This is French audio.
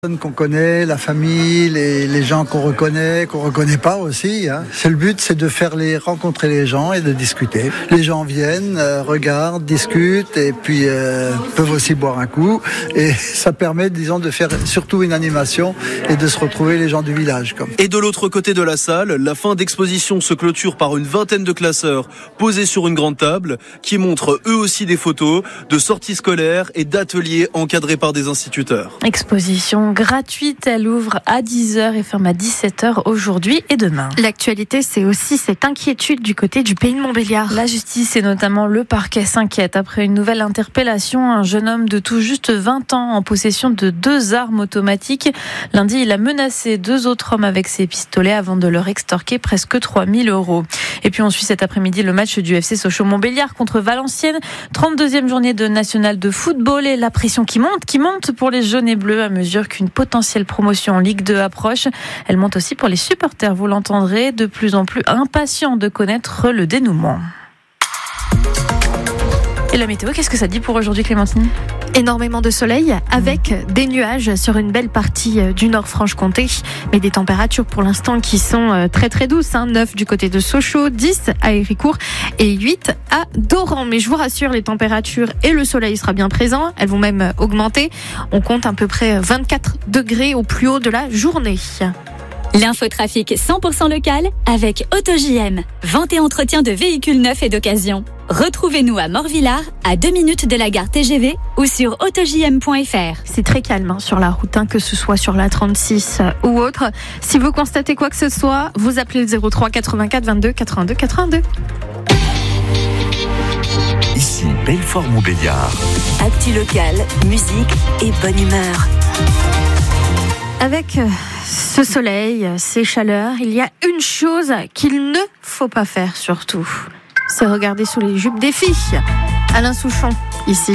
Qu'on connaît, la famille, les gens qu'on reconnaît pas aussi. C'est le but, c'est de faire rencontrer les gens et de discuter. Les gens viennent, regardent, discutent et puis peuvent aussi boire un coup. Et ça permet, disons, de faire surtout une animation et de se retrouver les gens du village. Et de l'autre côté de la salle, la fin d'exposition se clôture par une vingtaine de classeurs posés sur une grande table qui montrent eux aussi des photos de sorties scolaires et d'ateliers encadrés par des instituteurs. Exposition gratuite, elle ouvre à 10h et ferme à 17h aujourd'hui et demain. L'actualité, c'est aussi cette inquiétude du côté du pays de Montbéliard. La justice et notamment le parquet s'inquiètent après une nouvelle interpellation. Un jeune homme de tout juste 20 ans en possession de 2 armes automatiques. Lundi, il a menacé 2 autres hommes avec ses pistolets avant de leur extorquer presque 3 000 €. Et puis on suit cet après-midi le match du FC Sochaux-Montbéliard contre Valenciennes. 32e journée de nationale de football et la pression qui monte pour les jaunes et bleus à mesure qu'une potentielle promotion en Ligue 2 approche. Elle monte aussi pour les supporters, vous l'entendrez, de plus en plus impatients de connaître le dénouement. Et la météo, qu'est-ce que ça dit pour aujourd'hui, Clémentine ? Énormément de soleil avec des nuages sur une belle partie du Nord-Franche-Comté, mais des températures pour l'instant qui sont très très douces. 9 du côté de Sochaux, 10 à Héricourt et 8 à Doran. Mais je vous rassure, les températures et le soleil sera bien présent. Elles vont même augmenter. On compte à peu près 24 degrés au plus haut de la journée. L'infotrafic 100% local avec AutoJM. Vente et entretien de véhicules neufs et d'occasion. Retrouvez-nous à Morvillard, à 2 minutes de la gare TGV ou sur autojm.fr. C'est très calme sur la route, que ce soit sur la 36 ou autre. Si vous constatez quoi que ce soit, vous appelez le 03 84 22 82 82. Ici Belfort-Montbéliard. Actu local, musique et bonne humeur. Avec ce soleil, ces chaleurs, il y a une chose qu'il ne faut pas faire surtout. C'est regarder sous les jupes des filles. Alain Souchon, ici.